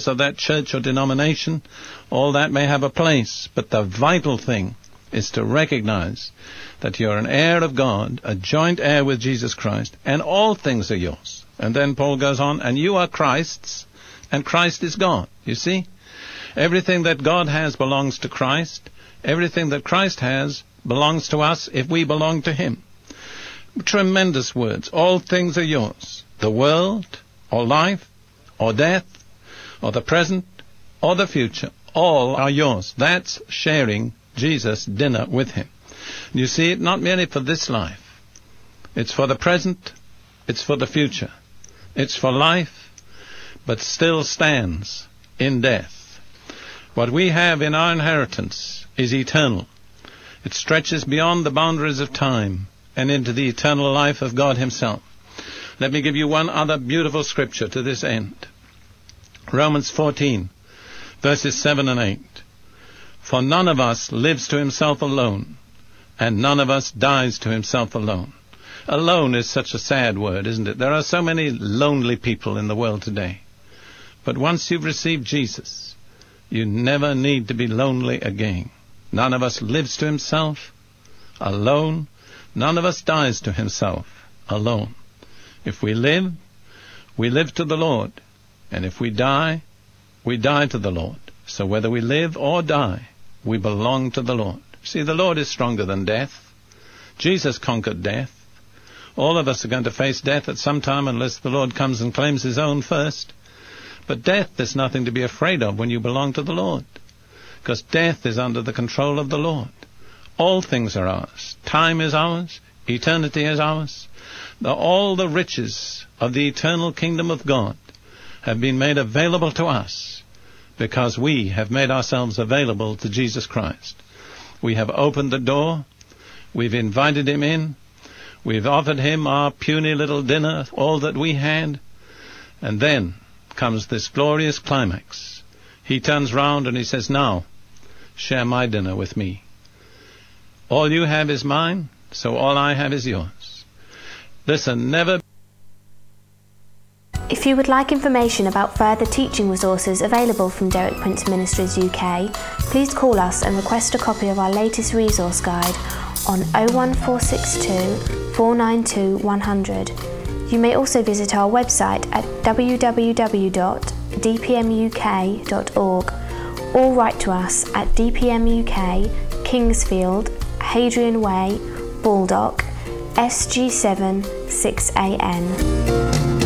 of that church or denomination, all that may have a place, but the vital thing is to recognize that you're an heir of God, a joint heir with Jesus Christ, and all things are yours. And then Paul goes on, and you are Christ's, and Christ is God. You see? Everything that God has belongs to Christ. Everything that Christ has belongs to us if we belong to him. Tremendous words. All things are yours. The world, or life, or death, or the present, or the future. All are yours. That's sharing Jesus' dinner with him. You see it not merely for this life. It's for the present. It's for the future. It's for life, but still stands in death. What we have in our inheritance is eternal. It stretches beyond the boundaries of time and into the eternal life of God himself. Let me give you one other beautiful scripture to this end. Romans 14, verses 7 and 8. For none of us lives to himself alone, and none of us dies to himself alone. Alone is such a sad word, isn't it? There are so many lonely people in the world today. But once you've received Jesus, you never need to be lonely again. None of us lives to himself alone. None of us dies to himself alone. If we live to the Lord. And if we die to the Lord. So whether we live or die, we belong to the Lord. See, the Lord is stronger than death. Jesus conquered death. All of us are going to face death at some time unless the Lord comes and claims his own first. But death is nothing to be afraid of when you belong to the Lord. Because death is under the control of the Lord. All things are ours. Time is ours. Eternity is ours. All the riches of the eternal kingdom of God have been made available to us because we have made ourselves available to Jesus Christ. We have opened the door. We've invited him in. We've offered him our puny little dinner, all that we had. And then comes this glorious climax. He turns round and he says, now, share my dinner with me. All you have is mine, so all I have is yours. Listen, never... If you would like information about further teaching resources available from Derek Prince Ministries UK, please call us and request a copy of our latest resource guide on 01462 492 100. You may also visit our website at www.dpmuk.org or write to us at DPM UK, Kingsfield, Hadrian Way, Baldock, SG7 6AN.